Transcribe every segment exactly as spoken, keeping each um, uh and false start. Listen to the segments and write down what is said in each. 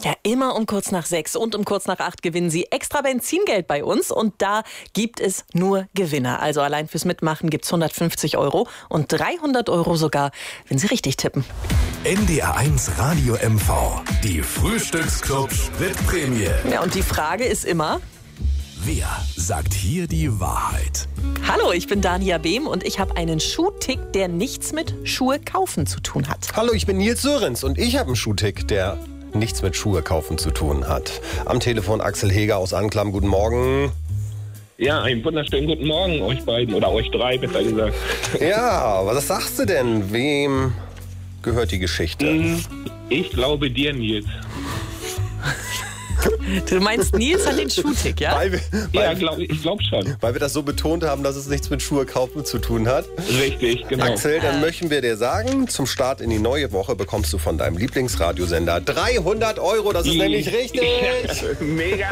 Ja, immer um kurz nach sechs und um kurz nach acht gewinnen Sie extra Benzingeld bei uns. Und da gibt es nur Gewinner. Also allein fürs Mitmachen gibt es hundertfünfzig Euro und dreihundert Euro sogar, wenn Sie richtig tippen. N D R eins Radio M V. Die Frühstücksclub Spritprämie. Ja, und die Frage ist immer: Wer sagt hier die Wahrheit? Hallo, ich bin Dania Behm und ich habe einen Schuhtick, der nichts mit Schuhe kaufen zu tun hat. Hallo, ich bin Nils Sörenz und ich habe einen Schuhtick, der nichts mit Schuhe kaufen zu tun hat. Am Telefon Axel Heger aus Anklam. Guten Morgen. Ja, einen wunderschönen guten Morgen euch beiden oder euch drei, besser gesagt. Ja, was sagst du denn? Wem gehört die Geschichte? Ich glaube dir, Nils. Du meinst, Nils hat den Schuhtick, ja? Weil wir, Ja, weil, glaub, ich glaube schon. weil wir das so betont haben, dass es nichts mit Schuhe kaufen zu tun hat. Richtig, genau. Axel, dann möchten wir dir sagen, zum Start in die neue Woche bekommst du von deinem Lieblingsradiosender dreihundert Euro. Das ist nämlich richtig. Mega.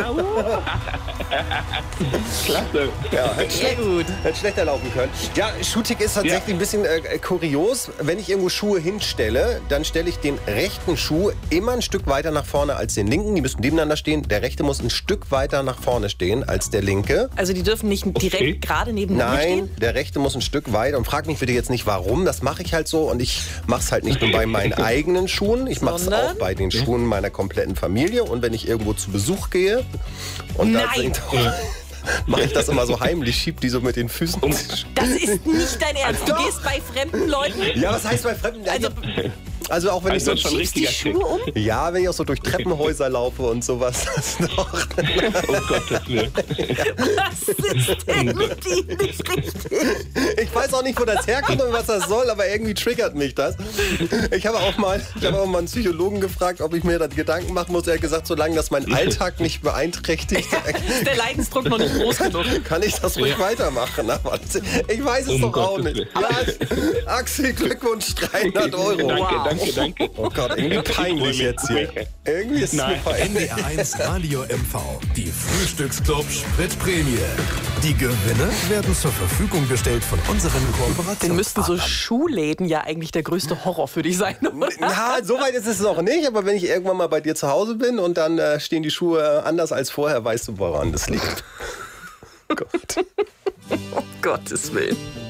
Klasse. Ja, hätte Sehr schlecht, gut. hätte schlechter laufen können. Ja, Schuhtick ist tatsächlich Ja. ein bisschen äh, kurios. Wenn ich irgendwo Schuhe hinstelle, dann stelle ich den rechten Schuh immer ein Stück weiter nach vorne als den linken. Die müssen nebeneinander stehen. Der rechte muss ein Stück weiter nach vorne stehen als der linke. Also die dürfen nicht direkt Okay. gerade nebeneinander stehen? Nein, der rechte muss ein Stück weiter. Und frag mich bitte jetzt nicht, warum. Das mache ich halt so. Und ich mache es halt nicht nur bei meinen eigenen Schuhen. Ich mache es Sondern? auch bei den Schuhen meiner kompletten Familie. Und wenn ich irgendwo zu Besuch gehe und da Nein. singt, mache ich das immer so heimlich, schieb die so mit den Füßen. Das ist nicht dein Ernst. Du Doch. gehst bei fremden Leuten. Ja, was heißt bei Fremden? Also, Also auch wenn Also ich so schon schiebst die richtiger Schuhe um? ja, wenn ich auch so durch Treppenhäuser laufe und sowas. Das ist doch. Oh Gottes Willen. Was ist denn mit ihm nicht richtig? Ich weiß auch nicht, wo das herkommt und was das soll, aber irgendwie triggert mich das. Ich habe auch mal, ich habe auch mal einen Psychologen gefragt, ob ich mir da Gedanken machen muss. Er hat gesagt, solange das meinen Alltag nicht beeinträchtigt, Ist der Leidensdruck noch nicht groß genug? kann ich das ruhig Ja. weitermachen. Aber das- ich weiß es Um doch auch Gottes nicht. Willen. Ja, Axel, Glückwunsch, dreihundert Euro. Danke, Wow. danke, danke. Oh Gott, irgendwie peinlich jetzt hier. Irgendwie ist es mir Nein. peinlich. N D R eins Radio M V. Die Frühstücksclub Spritprämie. Die Gewinne werden zur Verfügung gestellt von unseren Den Kooperationspartnern. müssten so Schuhläden ja eigentlich der größte Horror für dich sein, oder? Ja, so weit ist es noch nicht, aber wenn ich irgendwann mal bei dir zu Hause bin und dann äh, stehen die Schuhe äh, anders als vorher, weißt du, woran das liegt. Gott. Um Gottes Willen.